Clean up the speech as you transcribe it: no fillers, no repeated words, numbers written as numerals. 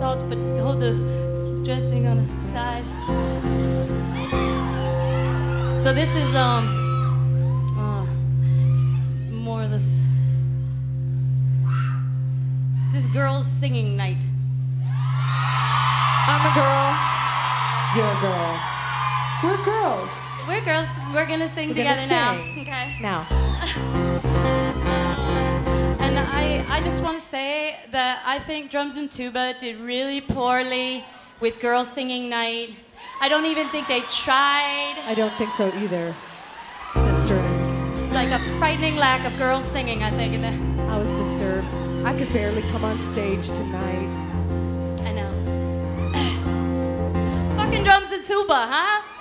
hold the dressing on the side. So this is more or less this girls singing night. I'm a girl. You're a girl. We're girls. We're girls. We're gonna sing together now. Okay. Now. And I just want to say that I think drums and tuba did really poorly with girls singing night. I don't even think they tried. I don't think so either, sister. Like a frightening lack of girls singing, I think. I was disturbed. I could barely come on stage tonight. I know. Fucking drums and tuba, huh?